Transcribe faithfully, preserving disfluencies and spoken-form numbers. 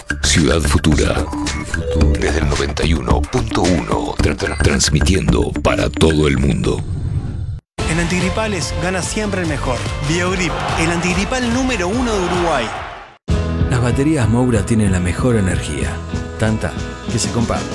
Ciudad Futura. Desde el noventa y uno punto uno. Transmitiendo para todo el mundo. En antigripales gana siempre el mejor. Biogrip, el antigripal número uno de Uruguay. Las baterías Moura tienen la mejor energía. Tanta que se comparte.